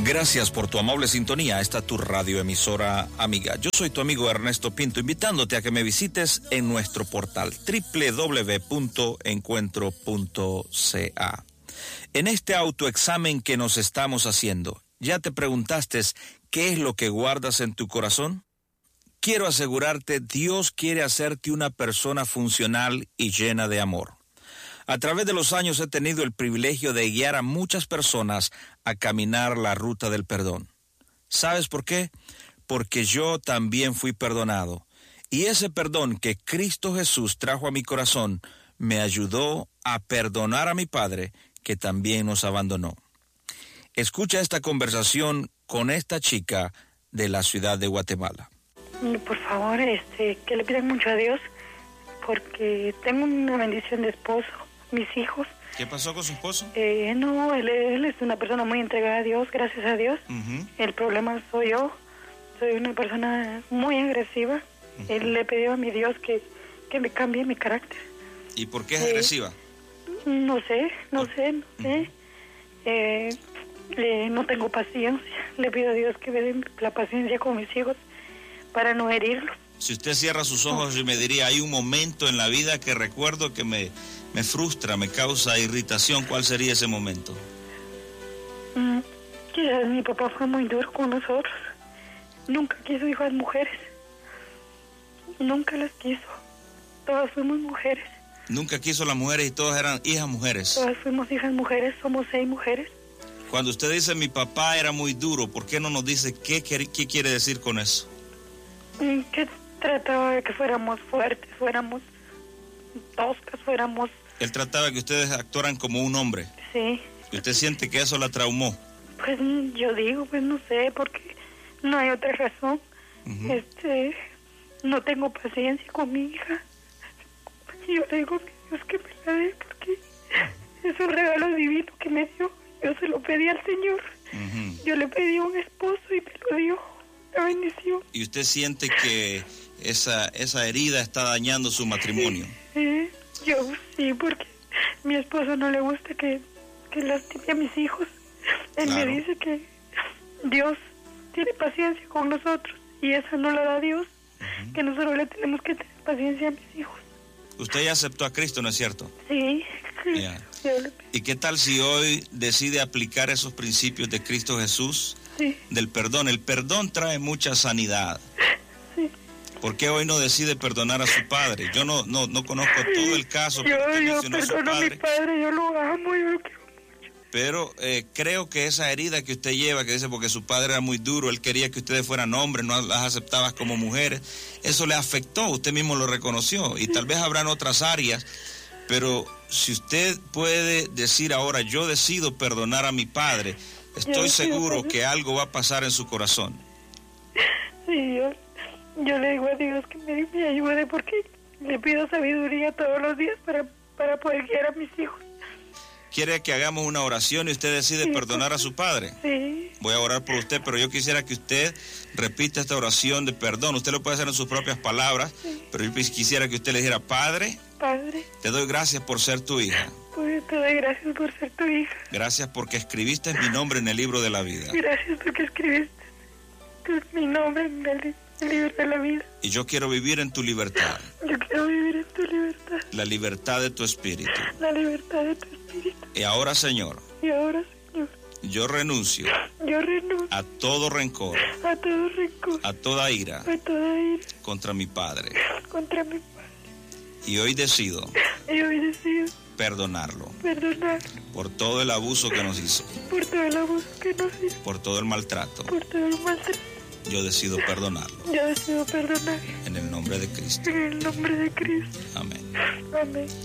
Gracias por tu amable sintonía. Esta es tu radioemisora amiga. Yo soy tu amigo Ernesto Pinto, invitándote a que me visites en nuestro portal www.encuentro.ca. En este autoexamen que nos estamos haciendo, ¿ya te preguntaste qué es lo que guardas en tu corazón? Quiero asegurarte, Dios quiere hacerte una persona funcional y llena de amor. A través de los años he tenido el privilegio de guiar a muchas personas a caminar la ruta del perdón. ¿Sabes por qué? Porque yo también fui perdonado. Y ese perdón que Cristo Jesús trajo a mi corazón me ayudó a perdonar a mi Padre, que también nos abandonó. Escucha esta conversación con esta chica de la ciudad de Guatemala. Por favor, que le pidan mucho a Dios, porque tengo una bendición de esposo. Mis hijos. ¿Qué pasó con su esposo? No, él es una persona muy entregada a Dios, gracias a Dios. El problema soy yo. Soy una persona muy agresiva. Él le pidió a mi Dios que me cambie mi carácter. ¿Y por qué es agresiva? No sé. No tengo paciencia. Le pido a Dios que me dé la paciencia con mis hijos para no herirlos. Si usted cierra sus ojos y me diría, hay un momento en la vida que recuerdo que me frustra, me causa irritación, ¿cuál sería ese momento? Quizás mi papá fue muy duro con nosotros. Nunca quiso hijas mujeres. Nunca las quiso. Todas fuimos mujeres. Nunca quiso las mujeres y todas eran hijas mujeres. Todas fuimos hijas mujeres, somos 6 mujeres. Cuando usted dice mi papá era muy duro, ¿por qué no nos dice qué quiere decir con eso? Que trataba de que fuéramos fuertes, fuéramos toscas, fuéramos... Él trataba de que ustedes actuaran como un hombre. Sí. ¿Y usted siente que eso la traumó? Pues yo digo, pues no sé, porque no hay otra razón. No tengo paciencia con mi hija. Yo le digo que Dios que me la dé, porque es un regalo divino que me dio. Yo se lo pedí al Señor. Yo le pedí un esposo y me lo dio. La bendición. ¿Y usted siente que esa herida está dañando su matrimonio? Yo sí, porque mi esposo no le gusta que lastime a mis hijos. Él me dice que Dios tiene paciencia con nosotros y esa no la da Dios, que nosotros le tenemos que tener paciencia a mis hijos. Usted ya aceptó a Cristo, ¿no es cierto? Sí. Yeah. ¿Y qué tal si hoy decide aplicar esos principios de Cristo Jesús? Sí. Del perdón. El perdón trae mucha sanidad. Sí. ¿Por qué hoy no decide perdonar a su padre? Yo no conozco todo el caso. Yo perdono a mi padre, yo lo amo, yo lo quiero mucho. Pero creo que esa herida que usted lleva, que dice porque su padre era muy duro, él quería que ustedes fueran hombres, no las aceptaba como mujeres, eso le afectó, usted mismo lo reconoció. Y tal vez habrán otras áreas, pero si usted puede decir ahora, yo decido perdonar a mi padre, estoy seguro que algo va a pasar en su corazón. Sí, yo le digo a Dios que me ayude, porque le pido sabiduría todos los días para poder guiar a mis hijos. ¿Quiere que hagamos una oración y usted decide perdonar a su padre? Sí. Voy a orar por usted, pero yo quisiera que usted repita esta oración de perdón. Usted lo puede hacer en sus propias palabras, pero yo quisiera que usted le dijera, Padre, te doy gracias por ser tu hija. Pues te doy gracias por ser tu hija. Gracias porque escribiste mi nombre en el libro de la vida. Gracias porque escribiste mi nombre en el libro de la vida. Y yo quiero vivir en tu libertad. Yo quiero vivir en tu libertad. La libertad de tu espíritu. La libertad de tu espíritu. Y ahora, Señor. Yo renuncio. A todo rencor. A toda ira. Contra mi Padre. Y hoy decido. Perdonarlo. Por todo el abuso que nos hizo. Por todo el maltrato. Yo decido perdonarlo. En el nombre de Cristo. En el nombre de Cristo. Amén. Amén.